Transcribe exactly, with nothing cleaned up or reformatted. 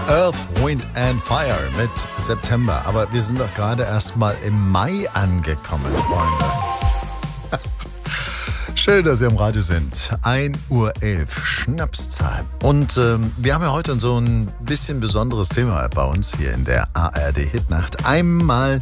Earth, Wind and Fire mit September. Aber wir sind doch gerade erst mal im Mai angekommen, Freunde. Schön, dass Sie am Radio sind. ein Uhr elf, Schnapszahl. Und ähm, wir haben ja heute so ein bisschen besonderes Thema bei uns hier in der A R D Hitnacht. Einmal